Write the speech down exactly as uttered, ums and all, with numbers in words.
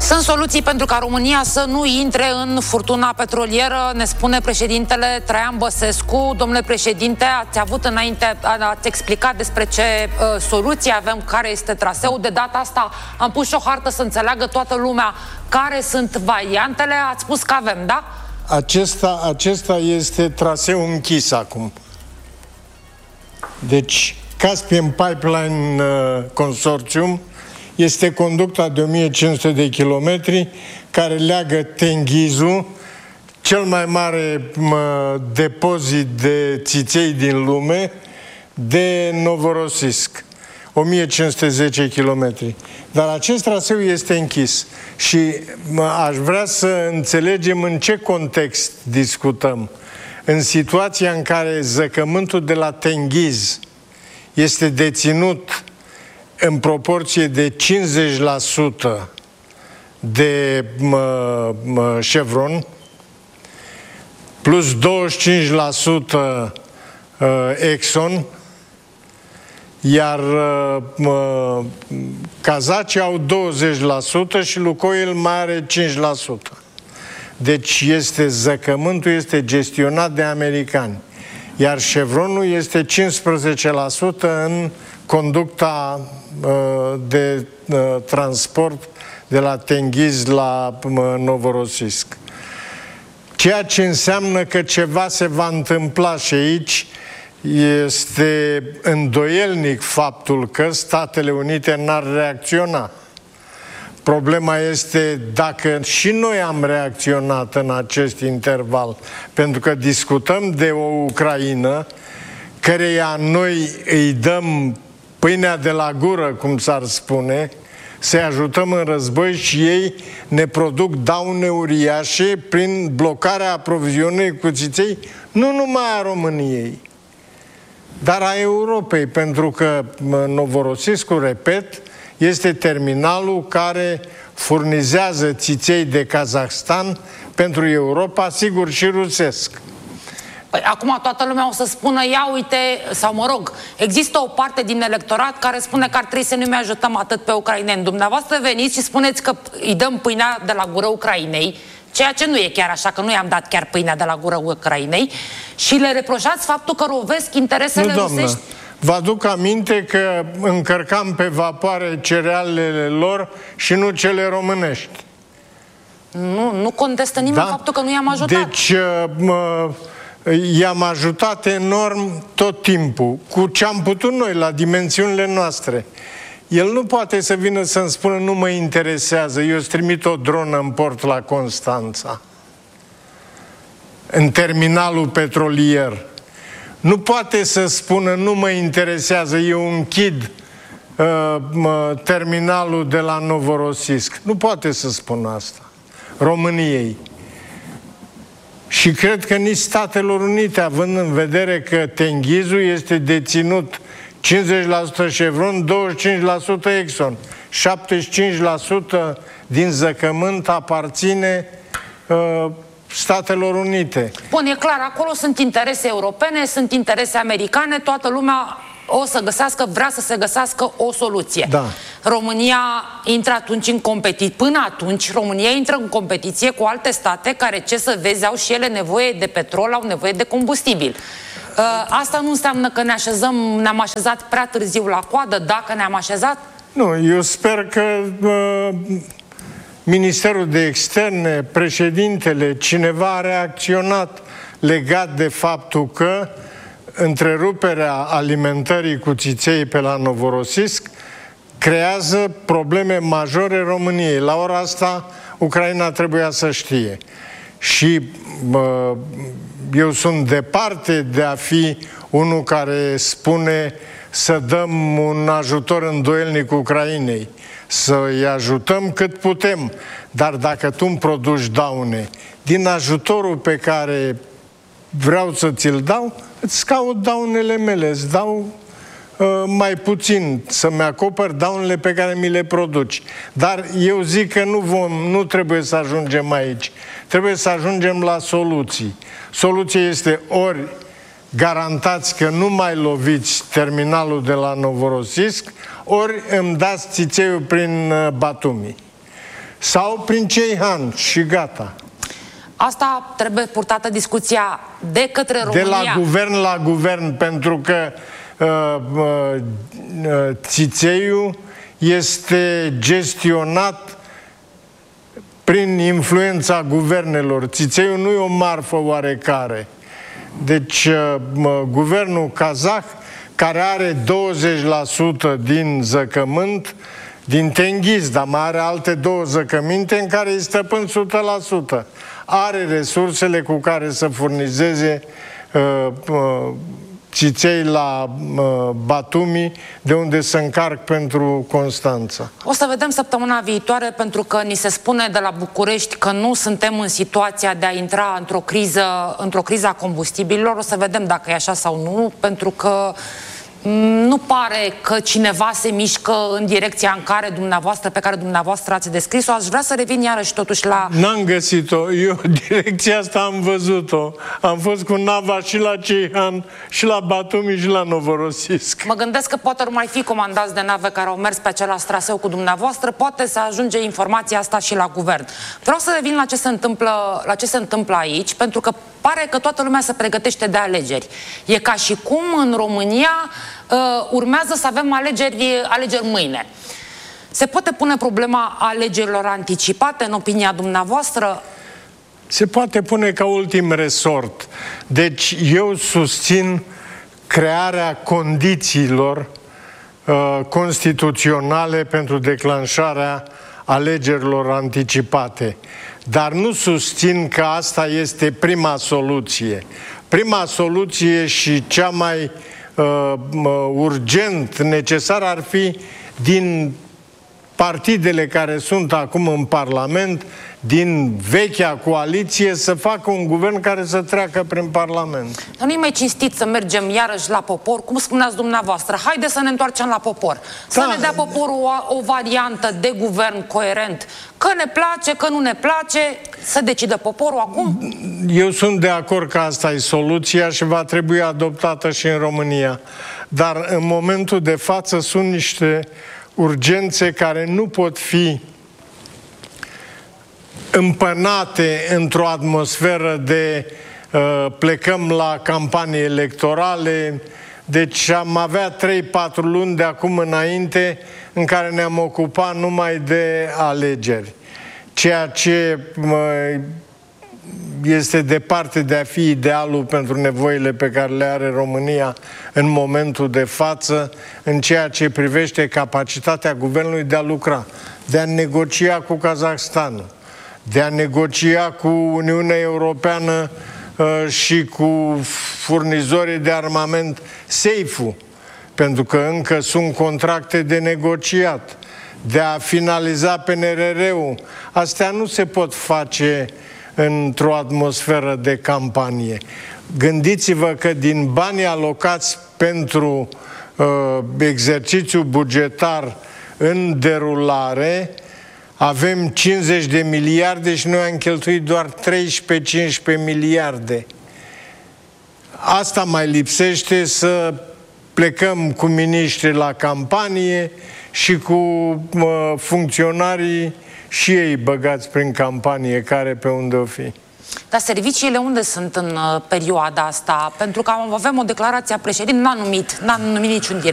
Sunt soluții pentru ca România să nu intre în furtuna petrolieră, ne spune președintele Traian Băsescu. Domnule președinte, ați avut înainte, ați explicat despre ce uh, soluții avem, care este traseul. De data asta am pus și o hartă să înțeleagă toată lumea care sunt variantele. Ați spus că avem, da? Acesta, acesta este traseul închis acum. Deci, Caspian Pipeline uh, Consortium este conducta de o mie cinci sute de kilometri care leagă Tenghizul, cel mai mare mă, depozit de țiței din lume, de Novorossiysk. o mie cinci sute zece kilometri. Dar acest traseu este închis. Și mă, aș vrea să înțelegem în ce context discutăm. În situația în care zăcământul de la Tenghiz este deținut în proporție de cincizeci la sută de mă, mă, Chevron, plus douăzeci și cinci la sută uh, Exxon, iar uh, mă, kazacii au douăzeci la sută și Lukoil mai are cinci la sută. Deci este zăcământul este gestionat de americani. Iar Chevronul este cincisprezece la sută în conducta uh, de uh, transport de la Tenghiz la uh, Novorossiysk. Ceea ce înseamnă că ceva se va întâmpla și aici este îndoielnic faptul că Statele Unite n-ar reacționa. Problema este dacă și noi am reacționat în acest interval, pentru că discutăm de o Ucraina căreia noi îi dăm pâinea de la gură, cum s-ar spune, să-i ajutăm în război și ei ne produc daune uriașe prin blocarea aprovizionării cu țiței, nu numai a României, dar a Europei, pentru că Novorossiyskul, repet, este terminalul care furnizează țiței de Kazahstan pentru Europa, sigur și rusesc. Păi, acum toată lumea o să spună, ia uite, sau mă rog, există o parte din electorat care spune că ar trebui să nu mai ajutăm atât pe ucraineni. Dumneavoastră veniți și spuneți că îi dăm pâinea de la gură Ucrainei, ceea ce nu e chiar așa, că nu i-am dat chiar pâinea de la gură Ucrainei, și le reproșați faptul că rovesc interesele nu, rusești. Vă aduc aminte că încărcam pe vapoare cerealele lor și nu cele românești. Nu, nu contestă nimeni da? faptul că nu i-am ajutat. Deci uh, i-am ajutat enorm tot timpul, cu ce am putut noi, la dimensiunile noastre. El nu poate să vină să-mi spună nu mă interesează, eu îți trimit o dronă în port la Constanța, în terminalul petrolier. Nu poate să spună nu mă interesează, eu închid uh, terminalul de la Novorossiysk. Nu poate să spună asta României. Și cred că nici Statelor Unite, având în vedere că Tenghizul este deținut cincizeci la sută Chevron, douăzeci și cinci la sută Exxon, șaptezeci și cinci la sută din zăcământ aparține uh, Statelor Unite. Bun, e clar, acolo sunt interese europene, sunt interese americane, toată lumea o să găsească, vrea să se găsească o soluție. Da. România intră atunci în competiție, până atunci România intră în competiție cu alte state care, ce să vezi, au și ele nevoie de petrol, au nevoie de combustibil. Asta nu înseamnă că ne așezăm, ne-am așezat prea târziu la coadă, dacă ne-am așezat? Nu, eu sper că uh, Ministerul de Externe, președintele, cineva a reacționat legat de faptul că întreruperea alimentării cu țiței pe la Novorossiysk creează probleme majore României. La ora asta, Ucraina trebuia să știe. Și uh, eu sunt departe de a fi unul care spune să dăm un ajutor îndoielnic Ucrainei, să-i ajutăm cât putem, dar dacă tu îmi produci daune, din ajutorul pe care vreau să ți-l dau, îți caut daunele mele, îți dau uh, mai puțin, să-mi acopăr daunele pe care mi le produci. Dar eu zic că nu, vom, nu trebuie să ajungem aici. Trebuie să ajungem la soluții. Soluția este ori garantați că nu mai loviți terminalul de la Novorossiysk, ori îmi dați țițeiul prin Batumi. sau prin Ceihan și gata. Asta trebuie purtată discuția de către România. De la guvern la guvern, pentru că uh, uh, țițeiul este gestionat prin influența guvernelor. Țițeiul nu e o marfă oarecare. Deci, uh, guvernul kazah, care are douăzeci la sută din zăcământ, din Tenghiz, dar mai are alte două zăcăminte în care îi stăpân o sută la sută. Are resursele cu care să furnizeze uh, uh, țiței la uh, Batumi, de unde să încarc pentru Constanța. O să vedem săptămâna viitoare, pentru că ni se spune de la București că nu suntem în situația de a intra într-o criză, într-o criză a combustibililor. O să vedem dacă e așa sau nu, pentru că nu pare că cineva se mișcă în direcția în care dumneavoastră, pe care dumneavoastră ați descris-o. Aș vrea să revin iarăși totuși la... N-am găsit-o. Eu direcția asta am văzut-o. Am fost cu nava și la Ceihan, și la Batumi, și la Novorossiysk. Mă gândesc că poate mai fi comandați de nave care au mers pe același traseu cu dumneavoastră. Poate să ajunge informația asta și la guvern. Vreau să revin la ce se întâmplă, la ce se întâmplă aici, pentru că pare că toată lumea se pregătește de alegeri. E ca și cum în România uh, urmează să avem alegeri, alegeri mâine. Se poate pune problema alegerilor anticipate, în opinia dumneavoastră? Se poate pune ca ultim resort. Deci eu susțin crearea condițiilor uh, constituționale pentru declanșarea alegerilor anticipate. Dar nu susțin că asta este prima soluție. Prima soluție și cea mai uh, urgent necesară ar fi din partidele care sunt acum în Parlament, din vechea coaliție, să facă un guvern care să treacă prin Parlament. Dar nu-i mai cinstit să mergem iarăși la popor, cum spuneați dumneavoastră? Haide să ne întoarcem la popor. Să da. ne dea poporul o, o variantă de guvern coerent. Că ne place, că nu ne place, să decidă poporul acum? Eu sunt de acord că asta e soluția și va trebui adoptată și în România. Dar în momentul de față sunt niște urgențe care nu pot fi împănate într-o atmosferă de uh, plecăm la campanii electorale. Deci am avea trei patru luni de acum înainte în care ne-am ocupat numai de alegeri. Ceea ce uh, este departe de a fi idealul pentru nevoile pe care le are România în momentul de față, în ceea ce privește capacitatea guvernului de a lucra, de a negocia cu Kazahstanul, de a negocia cu Uniunea Europeană uh, și cu furnizorii de armament SAFE-ul, pentru că încă sunt contracte de negociat, de a finaliza P N R R-ul. Astea nu se pot face într-o atmosferă de campanie. Gândiți-vă că din banii alocați pentru uh, exercițiul bugetar în derulare avem cincizeci de miliarde și noi am cheltuit doar treisprezece cincisprezece miliarde. Asta mai lipsește, să plecăm cu miniștri la campanie și cu uh, funcționarii și ei băgați prin campanie, care pe unde o fi. Dar serviciile unde sunt în uh, perioada asta? Pentru că avem o declarație a președintelui, n-a numit, n-a numit niciun director.